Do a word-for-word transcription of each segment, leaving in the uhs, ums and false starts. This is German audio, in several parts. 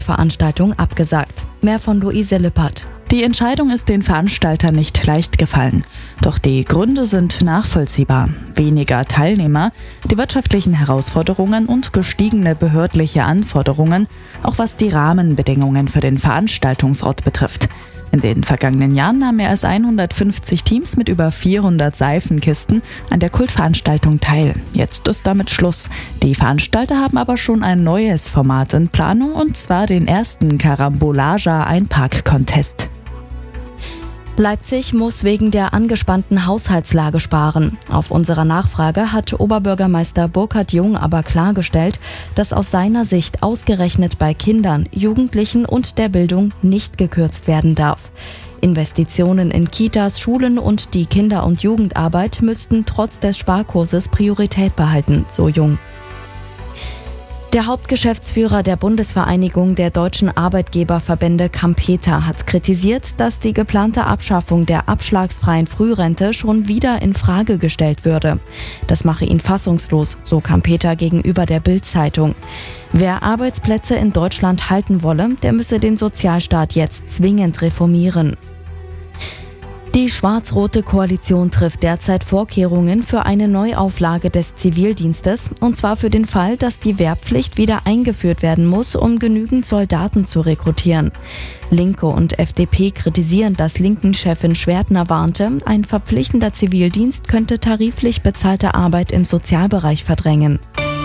Kultveranstaltung abgesagt. Mehr von Luise Lippert. Die Entscheidung ist den Veranstaltern nicht leicht gefallen. Doch die Gründe sind nachvollziehbar. Weniger Teilnehmer, die wirtschaftlichen Herausforderungen und gestiegene behördliche Anforderungen, auch was die Rahmenbedingungen für den Veranstaltungsort betrifft. In den vergangenen Jahren nahmen mehr als hundertfünfzig Teams mit über vierhundert Seifenkisten an der Kultveranstaltung teil. Jetzt ist damit Schluss. Die Veranstalter haben aber schon ein neues Format in Planung, und zwar den ersten Carambolaga-Einpark-Contest. Leipzig muss wegen der angespannten Haushaltslage sparen. Auf unserer Nachfrage hat Oberbürgermeister Burkhard Jung aber klargestellt, dass aus seiner Sicht ausgerechnet bei Kindern, Jugendlichen und der Bildung nicht gekürzt werden darf. Investitionen in Kitas, Schulen und die Kinder- und Jugendarbeit müssten trotz des Sparkurses Priorität behalten, so Jung. Der Hauptgeschäftsführer der Bundesvereinigung der deutschen Arbeitgeberverbände Campeta hat kritisiert, dass die geplante Abschaffung der abschlagsfreien Frührente schon wieder in Frage gestellt würde. Das mache ihn fassungslos, so Campeta gegenüber der Bild-Zeitung. Wer Arbeitsplätze in Deutschland halten wolle, der müsse den Sozialstaat jetzt zwingend reformieren. Die schwarz-rote Koalition trifft derzeit Vorkehrungen für eine Neuauflage des Zivildienstes, und zwar für den Fall, dass die Wehrpflicht wieder eingeführt werden muss, um genügend Soldaten zu rekrutieren. Linke und F D P kritisieren, dass Linken-Chefin Schwertner warnte, ein verpflichtender Zivildienst könnte tariflich bezahlte Arbeit im Sozialbereich verdrängen.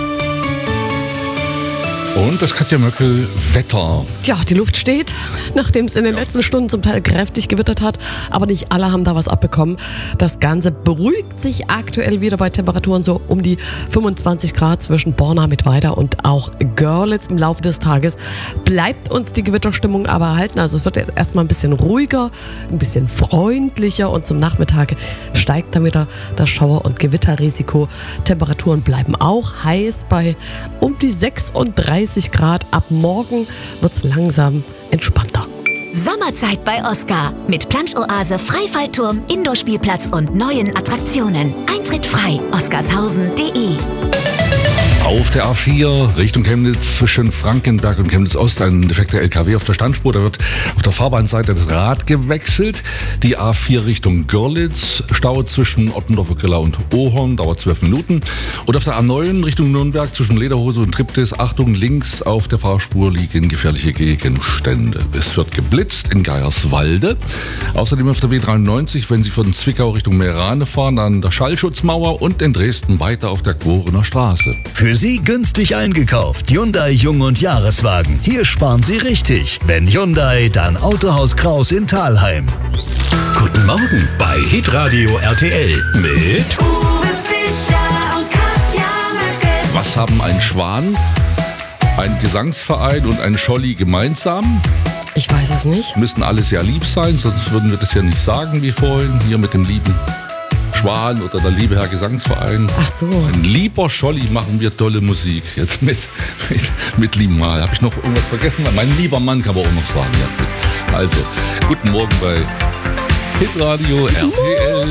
Und das Katja Möckel, Wetter. Ja, die Luft steht, nachdem es in den ja. letzten Stunden zum Teil kräftig gewittert hat. Aber nicht alle haben da was abbekommen. Das Ganze beruhigt sich aktuell wieder bei Temperaturen so um die fünfundzwanzig Grad zwischen Borna mit Weida und auch Görlitz. Im Laufe des Tages bleibt uns die Gewitterstimmung aber erhalten. Also es wird jetzt erstmal ein bisschen ruhiger, ein bisschen freundlicher, und zum Nachmittag steigt dann wieder das Schauer- und Gewitterrisiko. Temperaturen bleiben auch heiß bei um die sechsunddreißig Grad. Ab morgen wird es langsam entspannter. Sommerzeit bei Oscar mit Planschoase, Freifallturm, Indoor-Spielplatz und neuen Attraktionen. Eintritt frei. oscarshausen punkt de. Auf der A vier Richtung Chemnitz zwischen Frankenberg und Chemnitz Ost ein defekter L K W auf der Standspur. Da wird auf der Fahrbahnseite das Rad gewechselt. Die A vier Richtung Görlitz, Stau zwischen Ottendorfer Griller und Ohorn, dauert zwölf Minuten. Und auf der A neun Richtung Nürnberg zwischen Lederhose und Triptis, Achtung, links auf der Fahrspur liegen gefährliche Gegenstände. Es wird geblitzt in Geierswalde. Außerdem auf der B dreiundneunzig, wenn Sie von Zwickau Richtung Meerane fahren, an der Schallschutzmauer, und in Dresden weiter auf der Quorener Straße. Für Sie günstig eingekauft. Hyundai Jung- und Jahreswagen. Hier sparen Sie richtig. Wenn Hyundai, dann Autohaus Kraus in Thalheim. Guten Morgen bei Hitradio R T L mit Uwe Fischer und Katja Möckel. Was haben ein Schwan, ein Gesangsverein und ein Scholli gemeinsam? Ich weiß es nicht. Müssten alle sehr lieb sein, sonst würden wir das ja nicht sagen wie vorhin, hier mit dem lieben Schwan oder der liebe Herr Gesangsverein. Ach so. Ein lieber Scholli, machen wir tolle Musik. Jetzt mit, mit, mit lieben Mal. Habe ich noch irgendwas vergessen? Mein lieber Mann kann man auch noch sagen. Ja, also, guten Morgen bei Hitradio R T L.